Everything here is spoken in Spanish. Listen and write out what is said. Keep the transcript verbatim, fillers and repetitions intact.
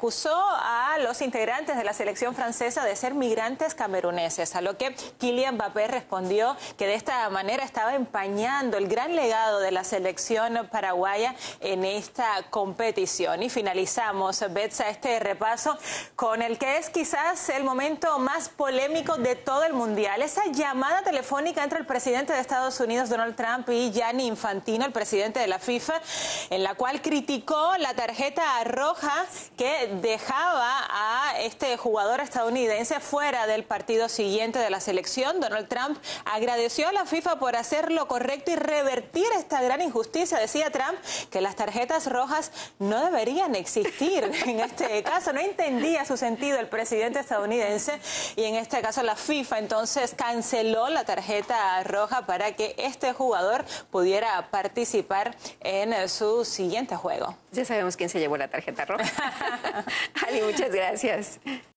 acusó a los integrantes de la selección francesa de ser migrantes cameruneses, a lo que Kylian Mbappé respondió que de esta manera estaba empañando el gran legado de la selección paraguaya en esta competición. Y finalizamos, Betsa, este repaso con el que es quizás el momento más polémico de todo el Mundial. Esa llamada telefónica entre el presidente de Estados Unidos, Donald Trump, y Gianni Infantino, el presidente de la FIFA, en la cual criticó la tarjeta roja que dejaba a este jugador estadounidense fuera del partido siguiente de la selección. Donald Trump agradeció a la FIFA por hacer lo correcto y revertir esta gran injusticia. Decía Trump que las tarjetas rojas no deberían existir en este caso. No entendía su sentido el presidente estadounidense y en este caso la FIFA entonces canceló la tarjeta roja para que este jugador pudiera participar en su siguiente juego. Ya sabemos quién se llevó la tarjeta roja. Ali, muchas gracias.